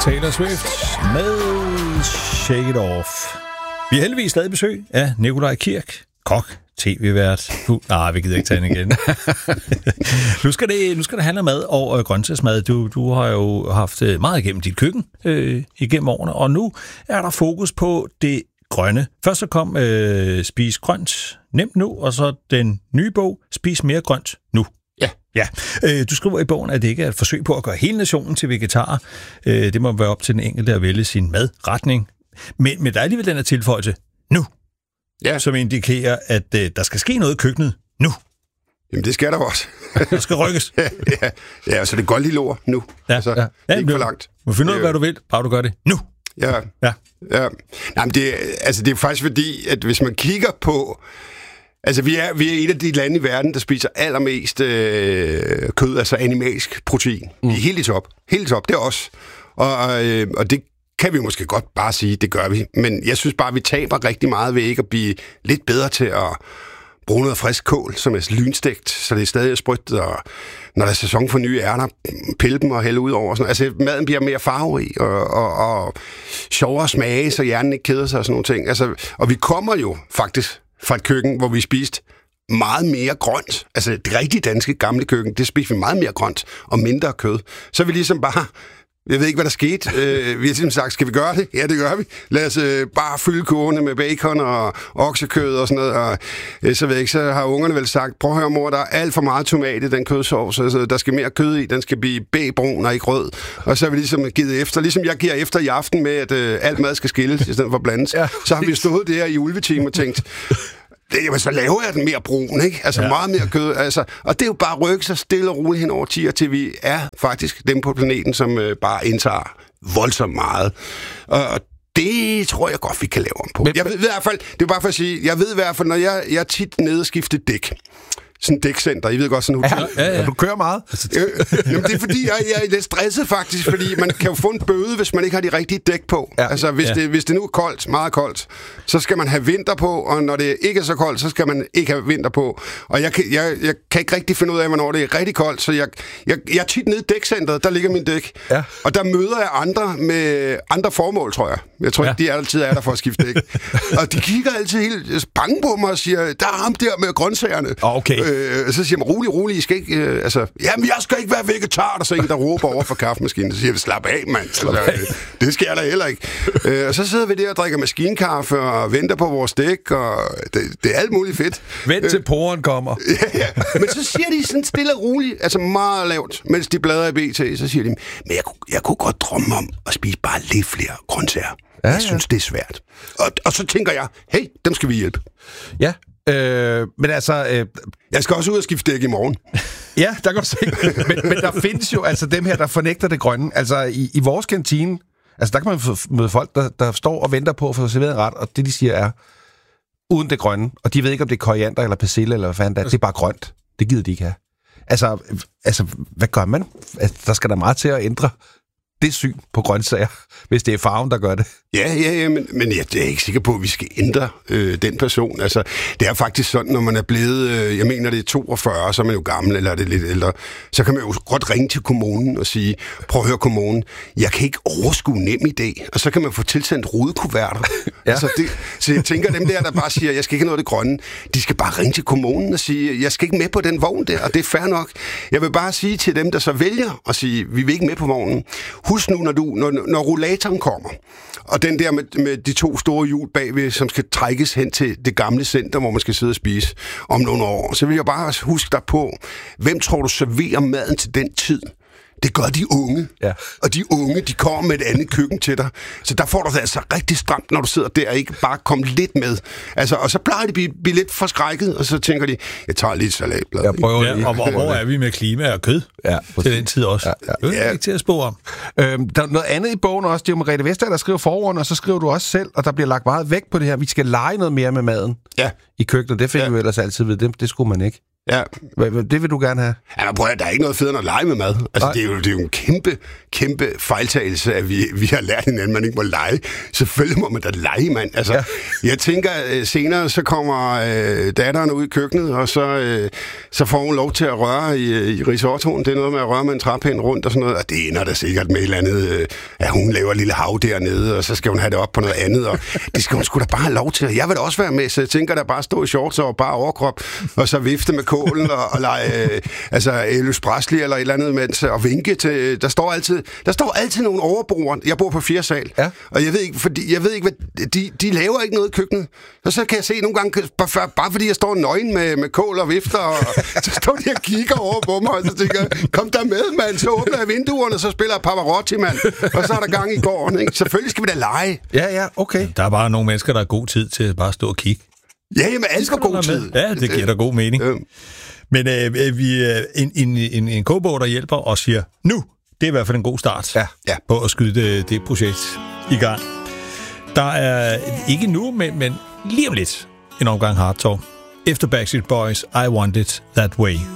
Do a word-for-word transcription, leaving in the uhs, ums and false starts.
Taylor Swift med Shake It Off. Vi er heldigvis stadig besøg af Nikolaj Kirk, kok, tv-vært. Uh, nej, vi gider ikke tage den igen. nu, skal det, nu skal det handle om mad og øh, grøntsagsmad. Du, du har jo haft meget igennem dit køkken øh, igennem årene, og nu er der fokus på det grønne. Først så kom øh, Spis grønt nemt nu, og så den nye bog, Spis mere grønt nu. Ja. Ja. Øh, du skriver i bogen, at det ikke er et forsøg på at gøre hele nationen til vegetarer. Øh, det må være op til den enkelte at vælge sin madretning. Men, men der er alligevel den her tilføjelse nu, Ja. som indikerer, at øh, der skal ske noget i køkkenet nu. Jamen, det skal der også. Der skal rykkes. ja, ja, ja, så det er godt lille ord nu. Ja, altså, ja. Det er ikke du for langt. Du må finde ud af, hvad du vil, bare du gør det nu. Ja, Ja. ja. Nej, men det, altså, det er faktisk fordi, at hvis man kigger på... Altså, vi er, vi er et af de lande i verden, der spiser allermest øh, kød, altså animalsk protein. Mm. Vi er helt i top. Helt i top, det er os. Og, øh, og det kan vi måske godt bare sige, det gør vi. Men jeg synes bare, at vi taber rigtig meget ved ikke at blive lidt bedre til at bruge noget frisk kål, som er lynstegt, så det er stadig sprødt, og når der er sæson for nye ærter, pille dem og hælde ud over. Sådan. Altså, maden bliver mere farverig og, og, og sjovere smage, så hjernen ikke keder sig og sådan nogle ting. Altså, og vi kommer jo faktisk fra et køkken, hvor vi spiste meget mere grønt. Altså, det rigtige danske gamle køkken, det spiste vi meget mere grønt og mindre kød. Så er vi ligesom bare... Jeg ved ikke, hvad der skete. Øh, vi har simpelthen sagt, skal vi gøre det? Ja, det gør vi. Lad os øh, bare fylde kurvene med bacon og oksekød og sådan noget. Og øh, så ved jeg ikke, så har ungerne vel sagt, prøv at høre, mor, der er alt for meget tomat i den kødsovs. Altså, der skal mere kød i. Den skal blive bægbrun og ikke rød. Og så har vi ligesom givet efter. Ligesom jeg giver efter i aften med, at øh, alt mad skal skilles i stedet for blandes. Ja. Så har vi stået der i ulvetime og tænkt... Jamen, så laver jeg den mere brun, ikke? Altså ja. Meget mere kød. Altså, og det er jo bare rykke sig stille og roligt hen over tider, til vi er faktisk dem på planeten, som øh, bare indtager voldsomt meget. Og det tror jeg godt, vi kan lave om på. Men, jeg ved i hvert fald, det er bare for at sige, jeg ved i hvert fald, når jeg, jeg er tit nede og skifter dæk, sådan et dækcenter, I ved godt, sådan en hotel. Ja, ja, ja. Du kører meget. Øh, jamen, det er fordi, jeg, jeg er lidt stresset faktisk, fordi man kan jo få en bøde, hvis man ikke har de rigtige dæk på. Ja. Altså, hvis, ja. det, hvis det nu er koldt, meget koldt, så skal man have vinter på, og når det ikke er så koldt, så skal man ikke have vinter på. Og jeg kan, jeg, jeg kan ikke rigtig finde ud af, hvornår det er rigtig koldt, så jeg, jeg, jeg er tit nede i dækcenteret, der ligger min dæk. Ja. Og der møder jeg andre med andre formål, tror jeg. Jeg tror ikke, ja. de altid er der for at skifte dæk. Og de kigger altid helt bange på mig og siger, der er ham der med grøntsagerne. Okay. Øh, så siger man, rolig, rolig, I skal ikke... Øh, altså, jamen, jeg skal ikke være vegetar, der så en, der råber over for kaffemaskinen. Så siger jeg, slap af, mand. Slap af. Det skal jeg da heller ikke. Øh, og så sidder vi der og drikker maskinkaffe og venter på vores dæk, og det, det er alt muligt fedt. Vent til poren kommer. Ja, ja. Men så siger de sådan stille og roligt, altså meget lavt, mens de bladrer i B T, så siger de, men jeg, jeg kunne godt drømme om at spise bare lidt flere grøntsager. Ja, jeg ja. synes, det er svært. Og, og så tænker jeg, hey, dem skal vi hjælpe. Ja, øh, men altså... Øh, jeg skal også ud og skifte dæk i morgen. Ja, der kan du se. men, men der findes jo altså dem her, der fornægter det grønne. Altså i, i vores kantine, altså der kan man møde folk, der, der står og venter på at få serveret en ret, og det de siger er, uden det grønne, og de ved ikke, om det er koriander eller persille eller hvad fanden det er, det er bare grønt. Det gider de ikke have. Altså, altså hvad gør man? Altså, der skal der meget til at ændre det syn på grøntsager, hvis det er farven, der gør det. Ja, ja, ja, men, men jeg er ikke sikker på, at vi skal ændre øh, den person. Altså, det er faktisk sådan, når man er blevet, øh, jeg mener, det er toogfyrre, så er man jo gammel, eller er det lidt ældre, så kan man jo godt ringe til kommunen og sige, prøv at høre kommunen, jeg kan ikke overskue NemID, og så kan man få tilsendt rudekuverter. Ja. Altså, det, så jeg tænker, dem der, der bare siger, jeg skal ikke have noget af det grønne, de skal bare ringe til kommunen og sige, jeg skal ikke med på den vogn der, og det er fair nok. Jeg vil bare sige til dem, der så vælger at sige, vi vil ikke med på vognen, husk nu, når, du, når, når rollatoren kommer, og den der med, med de to store hjul bagved, som skal trækkes hen til det gamle center, hvor man skal sidde og spise om nogle år, så vil jeg bare huske dig på, hvem tror du serverer maden til den tid? Det gør de unge. Ja. Og de unge, de kommer med et andet køkken til dig. Så der får du det altså rigtig stramt, når du sidder der og ikke bare kommer lidt med. Altså, og så plejer de at blive, blive lidt forskrækket, og så tænker de, jeg tager lidt salatblad. Jeg prøver ja, og, og hvor er vi med klima og kød? Ja, til den tid også. Ja, ja. Det er ikke til at spore om. Øhm, der er noget andet i bogen også. Det er jo Margrethe Vestager, der skriver forordene, og så skriver du også selv, og der bliver lagt meget vægt på det her. Vi skal lege noget mere med maden ja. i køkkenet. Det fik ja. vi ellers altid ved. Det, det skulle man ikke. Ja. Det vil du gerne have? Ja, men prøv at, der er ikke noget federe end at lege med mad. Altså, det er, jo, det er jo en kæmpe, kæmpe fejltagelse, at vi, vi har lært hinanden, at man ikke må lege. Selvfølgelig må man da lege, mand. Altså, ja. Jeg tænker, senere så kommer øh, datteren ud i køkkenet, og så, øh, så får hun lov til at røre i, i risottoen. Det er noget med at røre med en træpind rundt og sådan noget, og det ender da sikkert med et eller andet, øh, at hun laver et lille hav dernede, og så skal hun have det op på noget andet, og det skal hun sgu da bare have lov til. Jeg vil da også være med, så jeg tænker da bare stå i shorts og bare overkrop, og så vifte med kålen og, og lege, øh, altså Elvis Presley eller et eller andet, mens, og vinke til, der står altid, der står altid nogle overboere. Jeg bor på fjerde sal, ja. Og jeg ved ikke, fordi, jeg ved ikke, hvad, de, de laver ikke noget i køkkenet. Og så kan jeg se nogle gange, bare, bare fordi jeg står nøgen med, med kål og vifter, og så står de og kigger over på mig, og så tænker jeg, kom der med, mand, så åbner jeg vinduerne, og så spiller jeg Pavarotti, mand, og så er der gang i gården, ikke? Selvfølgelig skal vi da lege. Ja, ja, okay. Der er bare nogle mennesker, der har god tid til at bare stå og kigge. Ja, jamen, alt for god tid. Ja, det giver da god mening. Ja. Men øh, vi øh, en, en, en, en kogebog, der hjælper og siger, nu, det er i hvert fald en god start ja. Ja. På at skyde det, det projekt i gang. Der er ikke nu, men, men lige om lidt en omgang Hard Talk. Efter Backstreet Boys, I Want It That Way.